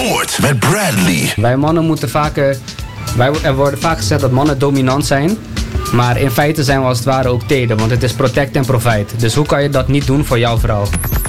Sport met Bradley. Wij mannen moeten vaker... Er worden vaak gezegd dat mannen dominant zijn. Maar in feite zijn we als het ware ook teder. Want het is protect en provide. Dus hoe kan je dat niet doen voor jouw vrouw?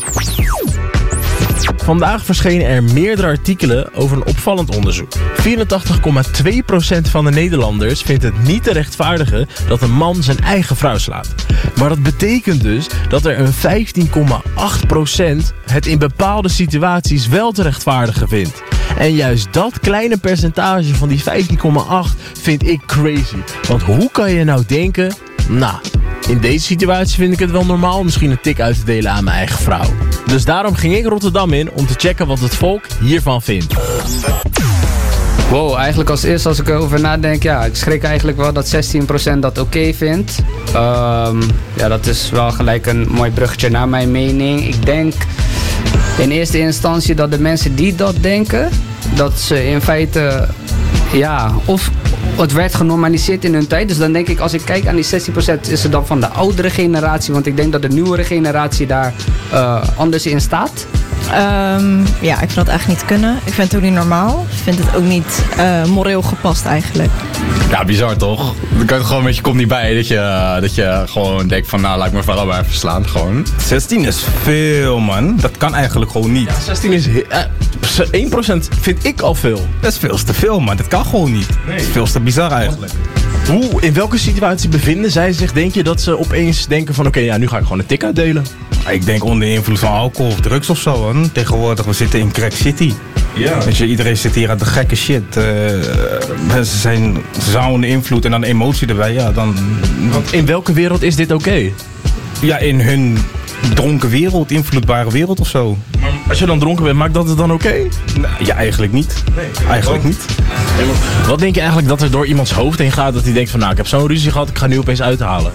Vandaag verschenen er meerdere artikelen over een opvallend onderzoek. 84,2% van de Nederlanders vindt het niet te rechtvaardigen dat een man zijn eigen vrouw slaat. Maar dat betekent dus dat er een 15,8% het in bepaalde situaties wel te rechtvaardigen vindt. En juist dat kleine percentage van die 15,8 vind ik crazy. Want hoe kan je nou denken, nou, in deze situatie vind ik het wel normaal misschien een tik uit te delen aan mijn eigen vrouw. Dus daarom ging ik Rotterdam in om te checken wat het volk hiervan vindt. Wow, eigenlijk als eerste als ik erover nadenk, ja, ik schrik eigenlijk wel dat 16% dat oké vindt. Ja, dat is wel gelijk een mooi bruggetje naar mijn mening. Ik denk in eerste instantie dat de mensen die dat denken, dat ze in feite, ja, of het werd genormaliseerd in hun tijd. Dus dan denk ik, als ik kijk aan die 16%, is het dan van de oudere generatie. Want ik denk dat de nieuwere generatie daar anders in staat. Ja, ik vind dat eigenlijk niet kunnen. Ik vind het ook niet normaal. Ik vind het ook niet moreel gepast eigenlijk. Ja, bizar toch? Dan kan je gewoon met je komt niet bij dat je gewoon denkt van nou, laat ik mijn vrouw maar even slaan. Gewoon. 16 is veel, man. Dat kan eigenlijk gewoon niet. Ja, 16 is 1% vind ik al veel. Dat is veel te veel, man. Dat kan gewoon niet. Nee. Dat is veel te bizar eigenlijk. In welke situatie bevinden zij zich? Denk je dat ze opeens denken van oké, ja, nu ga ik gewoon een tik uitdelen? Ik denk onder invloed van alcohol of drugs of zo, man. Tegenwoordig, we zitten in Crack City. Ja. Weet je, iedereen zit hier aan de gekke shit. Ze zijn onder invloed en dan emotie erbij, ja, dan... Want in welke wereld is dit oké? Ja, in hun dronken wereld, invloedbare wereld of zo. Maar als je dan dronken bent, maakt dat het dan oké? Ja, eigenlijk niet. Nee. Eigenlijk niet. Wat denk je eigenlijk dat er door iemands hoofd heen gaat dat hij denkt van nou, ik heb zo'n ruzie gehad, ik ga nu opeens uithalen?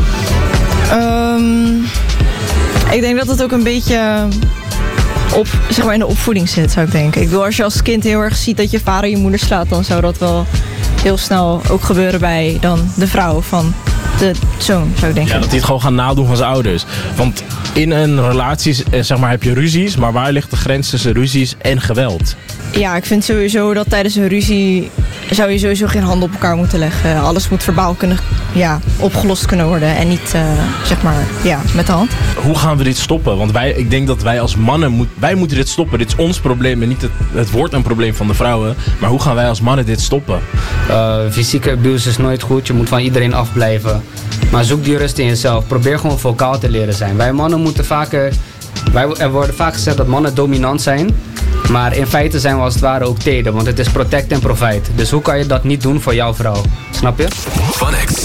Ik denk dat het ook een beetje zeg maar in de opvoeding zit, zou ik denken. Ik bedoel, als je als kind heel erg ziet dat je vader je moeder slaat, dan zou dat wel heel snel ook gebeuren bij dan de vrouw van de zoon, zou ik denken. Ja, dat hij het gewoon gaat nadoen van zijn ouders. Want in een relatie zeg maar, heb je ruzies, maar waar ligt de grens tussen ruzies en geweld? Ja, ik vind sowieso dat tijdens een ruzie zou je sowieso geen handen op elkaar moeten leggen. Alles moet verbaal kunnen, opgelost kunnen worden en niet zeg maar, met de hand. Hoe gaan we dit stoppen? Want ik denk dat wij als mannen, wij moeten dit stoppen. Dit is ons probleem en niet het wordt een probleem van de vrouwen. Maar hoe gaan wij als mannen dit stoppen? Fysieke abuse is nooit goed. Je moet van iedereen afblijven. Maar zoek die rust in jezelf. Probeer gewoon vocaal te leren zijn. Wij mannen moeten vaker... Er worden vaak gezegd dat mannen dominant zijn. Maar in feite zijn we als het ware ook teder. Want het is protect en provide. Dus hoe kan je dat niet doen voor jouw vrouw? Snap je?